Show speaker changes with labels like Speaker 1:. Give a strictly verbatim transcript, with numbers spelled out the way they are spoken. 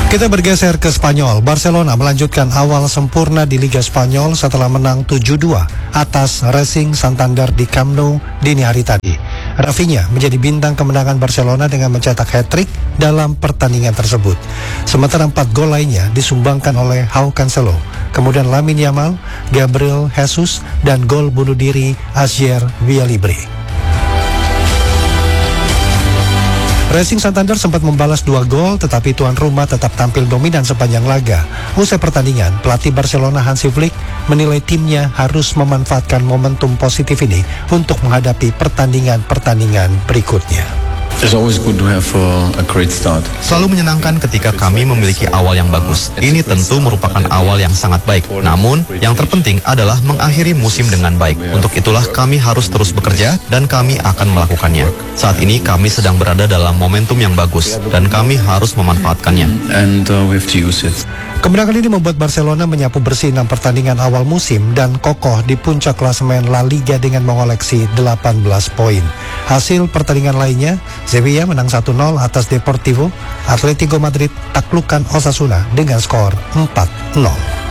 Speaker 1: Kita bergeser ke Spanyol. Barcelona melanjutkan awal sempurna di Liga Spanyol setelah menang tujuh dua atas Racing Santander di Camp Nou dini hari tadi. Rafinha menjadi bintang kemenangan Barcelona dengan mencetak hat-trick dalam pertandingan tersebut. Sementara empat gol lainnya disumbangkan oleh Joao Cancelo, kemudian Lamine Yamal, Gabriel Jesus, dan gol bunuh diri Asier Villalibre. Racing Santander sempat membalas dua gol, tetapi tuan rumah tetap tampil dominan sepanjang laga. Usai pertandingan, pelatih Barcelona Hansi Flick menilai timnya harus memanfaatkan momentum positif ini untuk menghadapi pertandingan-pertandingan berikutnya.
Speaker 2: It's always good to have a, a great start.
Speaker 3: Selalu menyenangkan ketika kami memiliki awal yang bagus. Ini tentu merupakan awal yang sangat baik. Namun, yang terpenting adalah mengakhiri musim dengan baik. Untuk itulah kami harus terus bekerja dan kami akan melakukannya. Saat ini kami sedang berada dalam momentum yang bagus dan kami harus memanfaatkannya.
Speaker 2: And uh, we have to use it.
Speaker 1: Kemenangan ini membuat Barcelona menyapu bersih enam pertandingan awal musim dan kokoh di puncak klasemen La Liga dengan mengoleksi delapan belas poin. Hasil pertandingan lainnya, Sevilla menang satu nol atas Deportivo, Atletico Madrid taklukkan Osasuna dengan skor empat nol.